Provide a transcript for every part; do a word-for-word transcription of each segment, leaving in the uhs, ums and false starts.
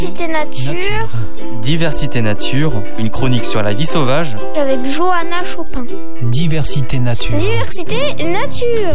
Diversité nature. Diversité nature, une chronique sur la vie sauvage. Avec Johanna Chopin. Diversité nature. Diversité nature.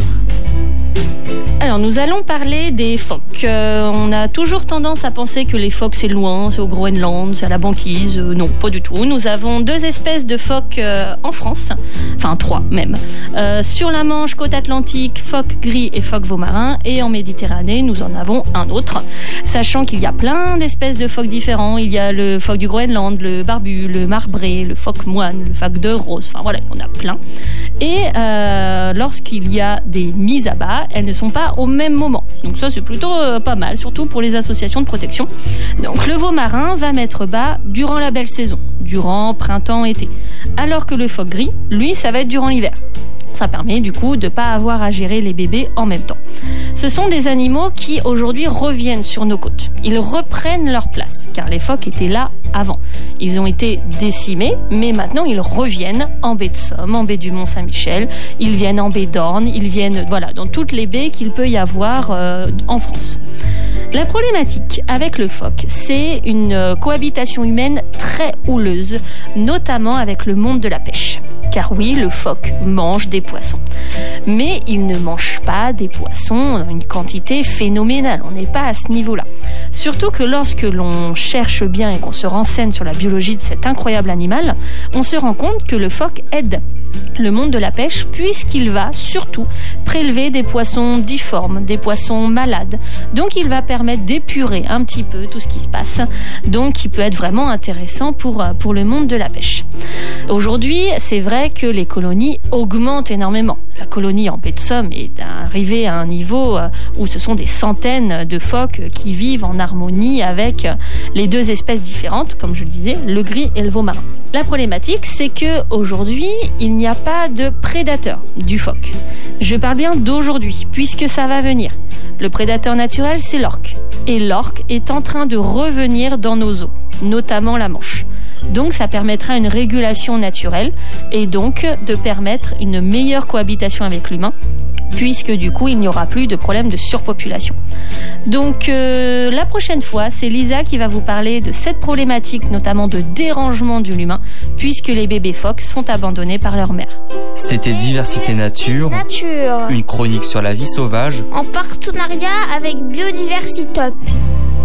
Alors nous allons parler des phoques. Euh, on a toujours tendance à penser que les phoques c'est loin, c'est au Groenland, c'est à la banquise. Euh, non, pas du tout. Nous avons deux espèces de phoques euh, en France, enfin trois même. Euh, sur la Manche, côte atlantique, phoque gris et phoque veau marin. Et en Méditerranée, nous en avons un autre. Sachant qu'il y a plein d'espèces de phoques différents. Il y a le phoque du Groenland, le barbu, le marbré, le phoque moine, le phoque de rose. Enfin voilà, on a plein. Et euh, lorsqu'il y a des mises à bas, elles ne sont pas au même moment. Donc ça c'est plutôt euh, pas mal, surtout pour les associations de protection. Donc le veau marin va mettre bas durant la belle saison, durant printemps-été. Alors que le phoque gris, lui, ça va être durant l'hiver. Ça permet du coup de ne pas avoir à gérer les bébés en même temps. Ce sont des animaux qui aujourd'hui reviennent sur nos côtes. Ils reprennent leur place, car les phoques étaient là avant. Ils ont été décimés, mais maintenant ils reviennent en baie de Somme, en baie du Mont-Saint-Michel, ils viennent en baie d'Orne, ils viennent voilà, dans toutes les baies qu'il peut y avoir euh, en France. La problématique avec le phoque, c'est une cohabitation humaine très houleuse, notamment avec le monde de la pêche. Car oui, le phoque mange des poissons. Mais il ne mange pas des poissons dans une quantité phénoménale. On n'est pas à ce niveau-là. Surtout que lorsque l'on cherche bien et qu'on se renseigne sur la biologie de cet incroyable animal, on se rend compte que le phoque aide le monde de la pêche puisqu'il va surtout prélever des poissons difformes, des poissons malades. Donc il va permettre d'épurer un petit peu tout ce qui se passe. Donc il peut être vraiment intéressant pour, pour le monde de la pêche. Aujourd'hui, c'est vrai que les colonies augmentent énormément. La colonie en baie de Somme est arrivée à un niveau où ce sont des centaines de phoques qui vivent en harmonie avec les deux espèces différentes, comme je le disais, le gris et le veau marin. La problématique, c'est qu'aujourd'hui, il n'y a pas de prédateur du phoque. Je parle bien d'aujourd'hui, puisque ça va venir. Le prédateur naturel, c'est l'orque. Et l'orque est en train de revenir dans nos eaux, notamment la Manche. Donc ça permettra une régulation naturelle et donc de permettre une meilleure cohabitation avec l'humain, puisque du coup il n'y aura plus de problème de surpopulation. Donc euh, la prochaine fois, c'est Lisa qui va vous parler de cette problématique, notamment de dérangement de l'humain, puisque les bébés phoques sont abandonnés par leur mère. C'était Diversité nature, Nature. une chronique sur la vie sauvage, En partenariat avec Biodiversitop.